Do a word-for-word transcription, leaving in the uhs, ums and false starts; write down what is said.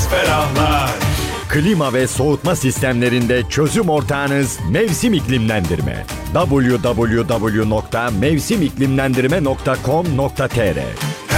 ferahlar. Klima ve soğutma sistemlerinde çözüm ortağınız Mevsim İklimlendirme. double-u double-u double-u nokta mevsim iklimlendirme nokta com nokta tr